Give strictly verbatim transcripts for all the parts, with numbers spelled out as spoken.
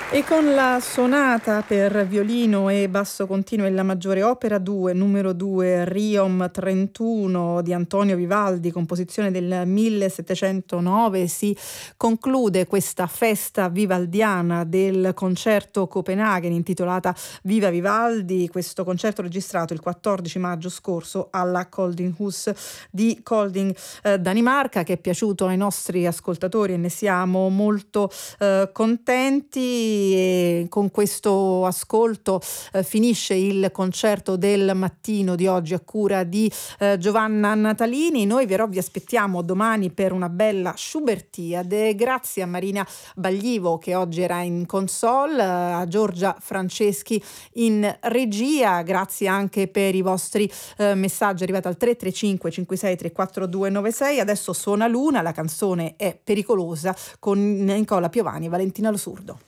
E con la sonata per violino e basso continuo e la maggiore opera due, numero due, Riom trentuno di Antonio Vivaldi, composizione del millesettecentonove, si conclude questa festa vivaldiana del concerto Copenaghen intitolata Viva Vivaldi. Questo concerto registrato il quattordici maggio scorso alla Koldinghus di Kolding, eh, Danimarca, che è piaciuto ai nostri ascoltatori e ne siamo molto eh, contenti. E con questo ascolto eh, finisce il concerto del mattino di oggi a cura di eh, Giovanna Natalini. Noi però vi aspettiamo domani per una bella Schubertiade. Grazie a Marina Baglivo che oggi era in console, a Giorgia Franceschi in regia. Grazie anche per i vostri eh, messaggi arrivati al tre tre cinque cinque sei tre quattro due nove sei. Adesso suona l'una, la canzone è Pericolosa con Nicola Piovani e Valentina Lo Surdo.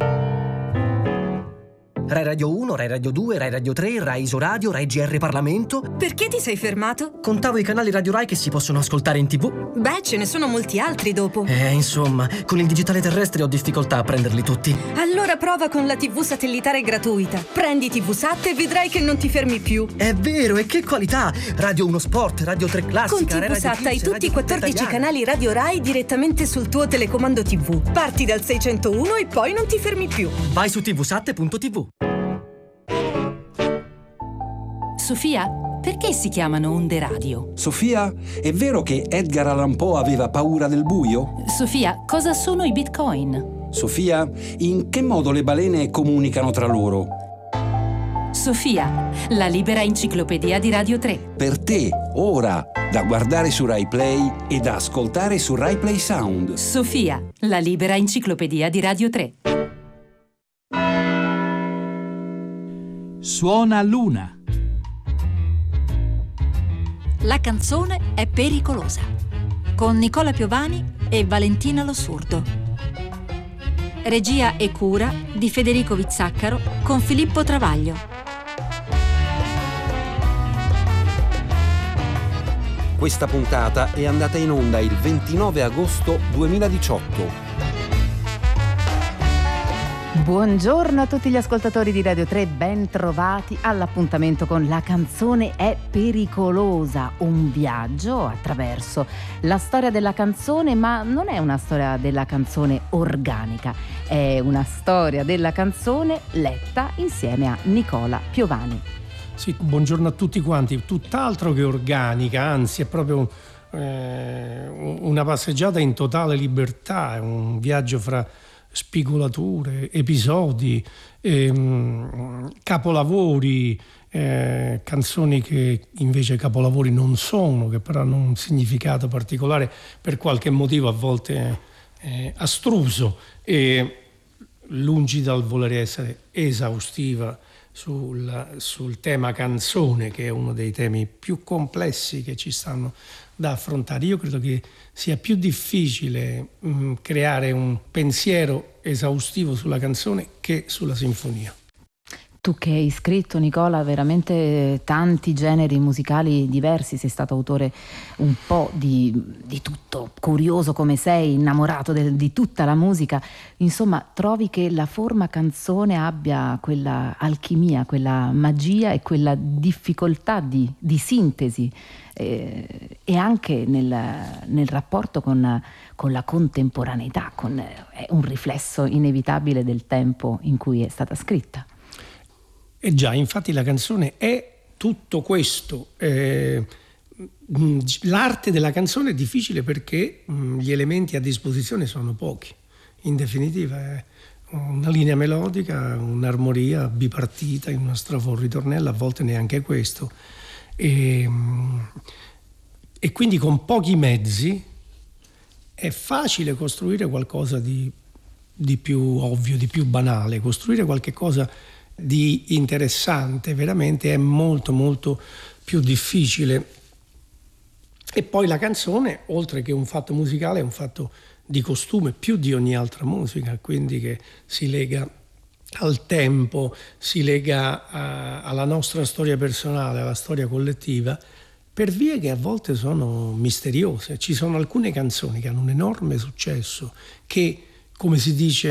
Rai Radio uno, Rai Radio due, Rai Radio tre, Rai Isoradio, Rai G R Parlamento. Perché ti sei fermato? Contavo i canali Radio Rai che si possono ascoltare in tv. Beh, ce ne sono molti altri dopo. Eh, insomma, con il digitale terrestre ho difficoltà a prenderli tutti. Allora prova con la tivù satellitare gratuita. Prendi tivusat e vedrai che non ti fermi più. È vero, e che qualità! Radio uno Sport, Radio tre Classica, con tivusat hai tutti i quattordici canali Radio Rai direttamente sul tuo telecomando tivù. Parti dal seicentouno e poi non ti fermi più. Vai su tivusat punto tv. Sofia, perché si chiamano onde radio? Sofia, è vero che Edgar Allan Poe aveva paura del buio? Sofia, cosa sono i bitcoin? Sofia, in che modo le balene comunicano tra loro? Sofia, la libera enciclopedia di Radio tre. Per te, ora, da guardare su Rai Play e da ascoltare su Rai Play Sound. Sofia, la libera enciclopedia di Radio tre. Suona l'una. La canzone è Pericolosa, con Nicola Piovani e Valentina Lo Surdo. Regia e cura di Federico Vizzaccaro con Filippo Travaglio. Questa puntata è andata in onda il ventinove agosto duemiladiciotto. Buongiorno a tutti gli ascoltatori di Radio tre, ben trovati all'appuntamento con La canzone è Pericolosa, un viaggio attraverso la storia della canzone, ma non è una storia della canzone organica, è una storia della canzone letta insieme a Nicola Piovani. Sì, buongiorno a tutti quanti, tutt'altro che organica, anzi è proprio eh, una passeggiata in totale libertà, è un viaggio fra spigolature, episodi, ehm, capolavori, eh, canzoni che invece capolavori non sono, che però hanno un significato particolare per qualche motivo a volte eh, astruso, e lungi dal voler essere esaustiva sul, sul tema canzone, che è uno dei temi più complessi che ci stanno da affrontare. Io credo che sia più difficile mh, creare un pensiero esaustivo sulla canzone che sulla sinfonia. Tu che hai scritto, Nicola, veramente tanti generi musicali diversi, sei stato autore un po' di, di tutto, curioso come sei, innamorato de, di tutta la musica, insomma trovi che la forma canzone abbia quella alchimia, quella magia e quella difficoltà di, di sintesi eh, e anche nel, nel rapporto con, con la contemporaneità, con, è un riflesso inevitabile del tempo in cui è stata scritta. E già, infatti la canzone è tutto questo. Eh, l'arte della canzone è difficile perché mh, gli elementi a disposizione sono pochi. In definitiva è una linea melodica, un'armonia bipartita in una strofa, un ritornello, a volte neanche questo. E, e quindi con pochi mezzi è facile costruire qualcosa di, di più ovvio, di più banale, costruire qualche cosa di interessante veramente è molto molto più difficile. E poi la canzone, oltre che un fatto musicale, è un fatto di costume più di ogni altra musica, quindi che si lega al tempo, si lega a, alla nostra storia personale, alla storia collettiva, per vie che a volte sono misteriose. Ci sono alcune canzoni che hanno un enorme successo, che, come si dice,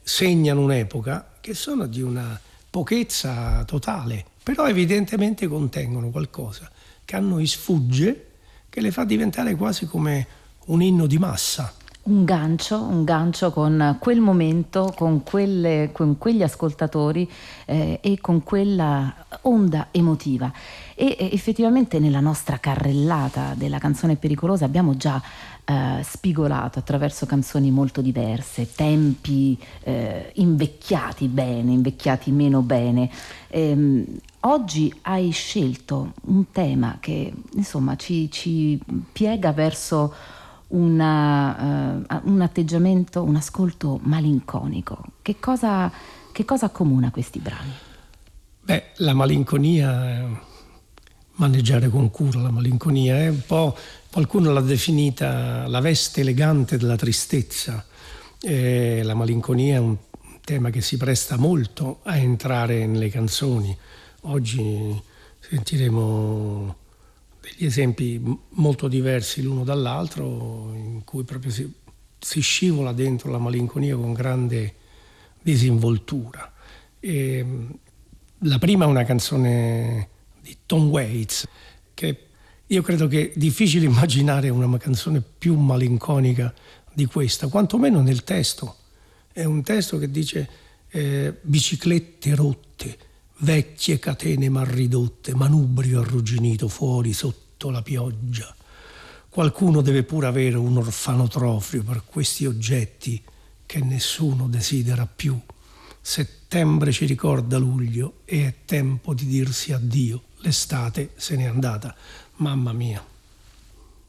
segnano un'epoca, che sono di una pochezza totale, però evidentemente contengono qualcosa che a noi sfugge, che le fa diventare quasi come un inno di massa. Un gancio, un gancio con quel momento, con, quelle, con quegli ascoltatori eh, e con quella onda emotiva. E eh, effettivamente nella nostra carrellata della canzone pericolosa abbiamo già eh, spigolato attraverso canzoni molto diverse, tempi eh, invecchiati bene, invecchiati meno bene. Ehm, oggi hai scelto un tema che insomma ci, ci piega verso Una, uh, un atteggiamento, un ascolto malinconico. Che cosa, che cosa accomuna questi brani? Beh, la malinconia, maneggiare con cura la malinconia, è un po', qualcuno l'ha definita la veste elegante della tristezza. E la malinconia è un tema che si presta molto a entrare nelle canzoni. Oggi sentiremo degli esempi molto diversi l'uno dall'altro, in cui proprio si, si scivola dentro la malinconia con grande disinvoltura. E la prima è una canzone di Tom Waits, che io credo che è difficile immaginare una canzone più malinconica di questa, quantomeno nel testo. È un testo che dice eh, biciclette rotte, vecchie catene mal ridotte, manubrio arrugginito fuori sotto la pioggia. Qualcuno deve pure avere un orfanotrofio per questi oggetti che nessuno desidera più. Settembre ci ricorda luglio e è tempo di dirsi addio. L'estate se n'è andata. Mamma mia.